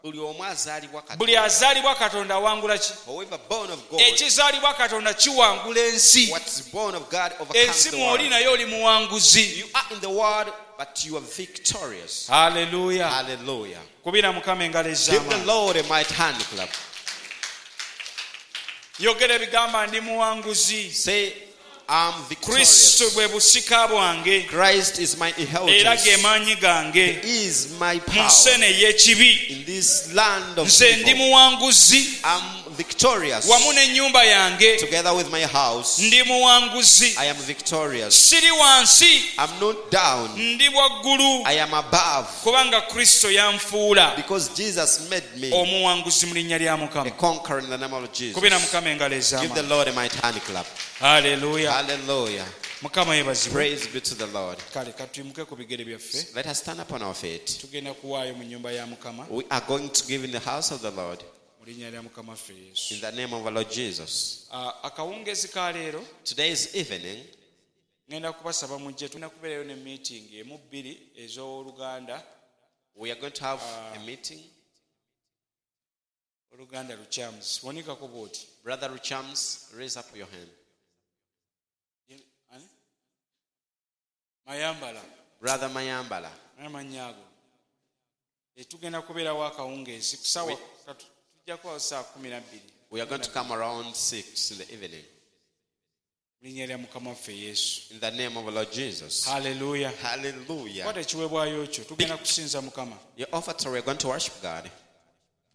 buli azaalibwa Katonda awangula ki? Ekizaalibwa Katonda kiwangula ensi. Ensi mw'oli naye oli muwanguzi. But you are victorious. Hallelujah. Hallelujah. Kubira Mukama engalo Give the ez'amaanyi. Lord a mighty hand clap. Yogera ebigamba ndi muwanguzi. Say, I'm victorious. Kristo bwe busika bwange. Christ is my Era inheritance. ge maanyi gange. He is my Mu power. nsene y'ekibi. In this land of Nze ndi evil, muwanguzi. I'm victorious. Wamu n'ennyumba yange. Together with my house, Ndi muwanguzi. I am victorious. Siri wansi. I'm not down. Ndi waggulu. I am above. Kubanga Kristo yanfuula Because Jesus made me omuwanguzi mu linnya lya a Mukama. conqueror in the name of Jesus. Kubira Mukama engalo Give the ez'amaanyi. Lord a mighty hand clap. Hallelujah. Hallelujah. Mukama yeebazibwe. Praise be to the Lord. Kale katuyimuke ku bigere byaffe. Let us stand upon our feet. Tugenda kuwaayo mu nnyumba ya Mukama We are going to give in the house of the Lord mu linnya lya Mukama ffe Yesu. in the name of our Lord Jesus. Akawungeezi ka leero Today's evening, ngenda kubasaba mujje tulina kubeerayo ne meeting emu bbiri ez'Oluganda. we are going to have a meeting. Oluganda Luchams. Wanikako bw'oti. Brother Ruchams, raise up your hand. Ani? Mayambala. Brother Mayambala. Amannya ago. Tugenda kubeerawo akawungeezi ku ssaawa ssatu. Tujja kubawo ssaawa 12. We are going to come around 6 in the evening. Mu linnya lya Mukama waffe Yesu. In the name of our Lord Jesus. Hallelujah. Hallelujah. Kwata ekiweebwayo kyo tugenda kusinza Mukama. Your offer, we are going to worship God.